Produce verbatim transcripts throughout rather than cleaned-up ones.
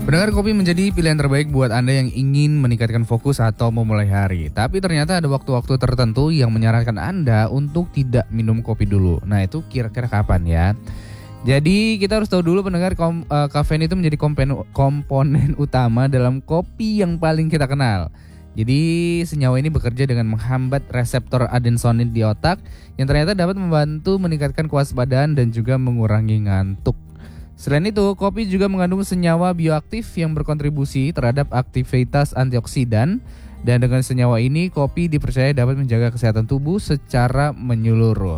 Pendengar, kopi menjadi pilihan terbaik buat Anda yang ingin meningkatkan fokus atau memulai hari. Tapi ternyata ada waktu-waktu tertentu yang menyarankan Anda untuk tidak minum kopi dulu. Nah, itu kira-kira kapan ya? Jadi kita harus tahu dulu pendengar, kom, uh, kafein itu menjadi komponen, komponen utama dalam kopi yang paling kita kenal. Jadi senyawa ini bekerja dengan menghambat reseptor adensonin di otak yang ternyata dapat membantu meningkatkan kewaspadaan dan juga mengurangi ngantuk. Selain itu, kopi juga mengandung senyawa bioaktif yang berkontribusi terhadap aktivitas antioksidan, dan dengan senyawa ini kopi dipercaya dapat menjaga kesehatan tubuh secara menyeluruh.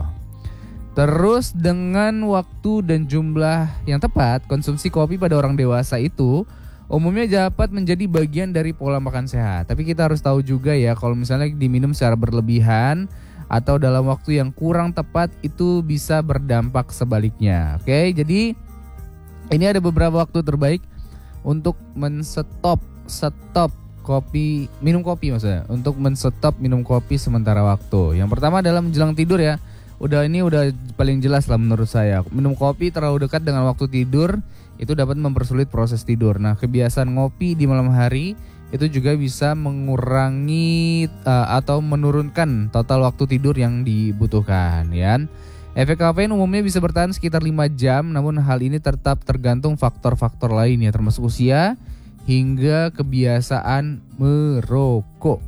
Terus dengan waktu dan jumlah yang tepat, konsumsi kopi pada orang dewasa itu umumnya dapat menjadi bagian dari pola makan sehat. Tapi kita harus tahu juga ya, kalau misalnya diminum secara berlebihan atau dalam waktu yang kurang tepat itu bisa berdampak sebaliknya. Oke, jadi ini ada beberapa waktu terbaik untuk men-stop stop kopi, minum kopi maksudnya. Untuk men-stop minum kopi sementara waktu. Yang pertama adalah menjelang tidur ya. Udah ini udah paling jelas lah menurut saya. Minum kopi terlalu dekat dengan waktu tidur itu dapat mempersulit proses tidur. Nah, kebiasaan ngopi di malam hari itu juga bisa mengurangi uh, atau menurunkan total waktu tidur yang dibutuhkan ya. Efek kafein umumnya bisa bertahan sekitar lima jam, namun hal ini tetap tergantung faktor-faktor lainnya termasuk usia hingga kebiasaan merokok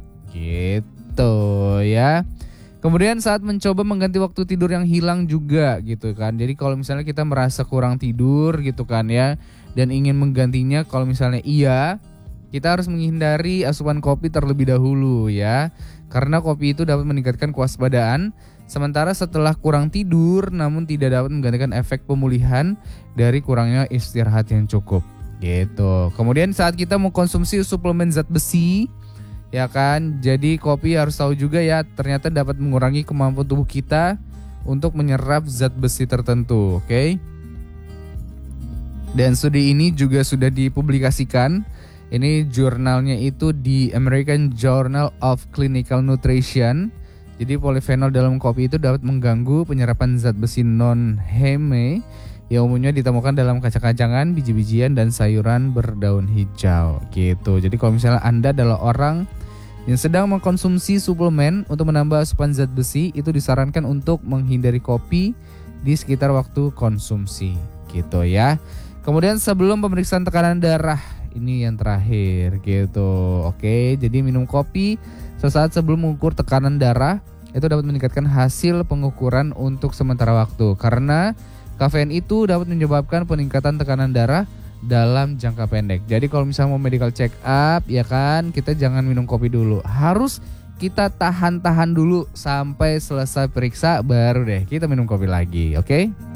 gitu ya. Kemudian saat mencoba mengganti waktu tidur yang hilang juga gitu kan. Jadi kalau misalnya kita merasa kurang tidur gitu kan ya, dan ingin menggantinya, kalau misalnya iya, kita harus menghindari asupan kopi terlebih dahulu ya. Karena kopi itu dapat meningkatkan kewaspadaan, sementara setelah kurang tidur namun tidak dapat menggantikan efek pemulihan dari kurangnya istirahat yang cukup gitu. Kemudian saat kita mengkonsumsi suplemen zat besi ya kan, jadi kopi harus tahu juga ya, ternyata dapat mengurangi kemampuan tubuh kita untuk menyerap zat besi tertentu. Oke, okay? Dan studi ini juga sudah dipublikasikan. Ini jurnalnya itu di American Journal of Clinical Nutrition. Jadi polifenol dalam kopi itu dapat mengganggu penyerapan zat besi non-heme yang umumnya ditemukan dalam kacang-kacangan, biji-bijian, dan sayuran berdaun hijau gitu. Jadi kalau misalnya Anda adalah orang yang sedang mengkonsumsi suplemen untuk menambah asupan zat besi, itu disarankan untuk menghindari kopi di sekitar waktu konsumsi gitu ya. Kemudian sebelum pemeriksaan tekanan darah, ini yang terakhir gitu. Oke, jadi minum kopi sesaat sebelum mengukur tekanan darah itu dapat meningkatkan hasil pengukuran untuk sementara waktu, karena kafein itu dapat menyebabkan peningkatan tekanan darah dalam jangka pendek. Jadi kalau misalnya mau medical check up ya kan, kita jangan minum kopi dulu. Harus kita tahan-tahan dulu sampai selesai periksa, baru deh kita minum kopi lagi, oke?